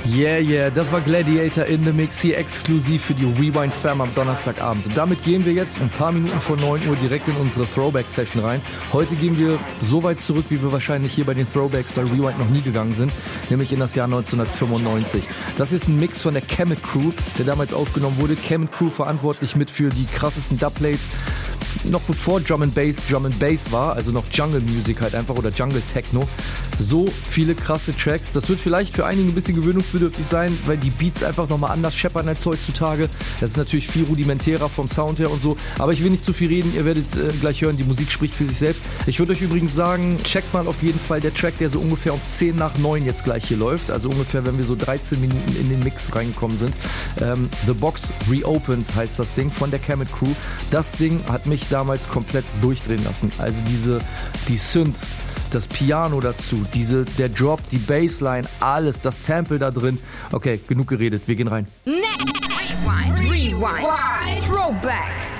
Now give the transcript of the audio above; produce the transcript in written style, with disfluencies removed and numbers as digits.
Yeah, das war Gladiator in the Mix hier exklusiv für die Rewind Fam am Donnerstagabend. Und damit gehen wir jetzt ein paar Minuten vor 9 Uhr direkt in unsere Throwback-Session rein. Heute gehen wir so weit zurück, wie wir wahrscheinlich hier bei den Throwbacks bei Rewind noch nie gegangen sind, nämlich in das Jahr 1995. Das ist ein Mix von der Kemet Crew, der damals aufgenommen wurde. Kemet Crew verantwortlich mit für die krassesten Dubplates, noch bevor Drum and Bass war, also noch Jungle Music halt einfach oder Jungle Techno. So viele krasse Tracks. Das wird vielleicht für einige ein bisschen gewöhnungsbedürftig sein, weil die Beats einfach nochmal anders scheppern als heutzutage. Das ist natürlich viel rudimentärer vom Sound her und so. Aber ich will nicht zu viel reden. Ihr werdet gleich hören, die Musik spricht für sich selbst. Ich würde euch übrigens sagen, checkt mal auf jeden Fall der Track, der so ungefähr um 10 nach 9 jetzt gleich hier läuft. Also ungefähr, wenn wir so 13 Minuten in den Mix reingekommen sind. The Box Reopens heißt das Ding von der Kemet Crew. Das Ding hat mich damals komplett durchdrehen lassen. Also die Synths, das Piano dazu, der Drop, die Bassline, alles, das Sample da drin. Okay, genug geredet, wir gehen rein. Next Rewind. Throwback.